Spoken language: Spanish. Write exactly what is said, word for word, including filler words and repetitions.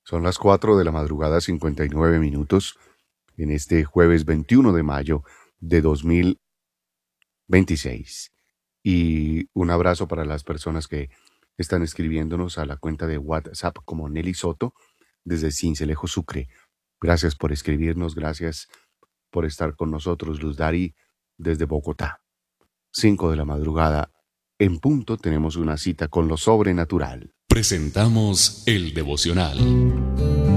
Son las cuatro de la madrugada, cincuenta y nueve minutos, en este jueves veintiuno de mayo de dos mil veintiséis. Y un abrazo para las personas que están escribiéndonos a la cuenta de WhatsApp como Nelly Soto desde Sincelejo, Sucre. Gracias por escribirnos, gracias por estar con nosotros. Luz Dari desde Bogotá. Cinco de la madrugada, en punto, tenemos una cita con lo sobrenatural. Presentamos el devocional.